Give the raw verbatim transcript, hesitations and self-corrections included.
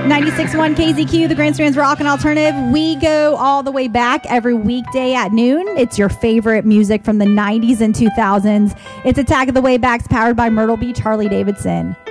ninety-six point one K Z Q, the Grandstand's Rock and Alternative. We go all the way back every weekday at noon. It's your favorite music from the nineties and two thousands. It's Attack of the Waybacks, powered by Myrtle Beach Harley Davidson.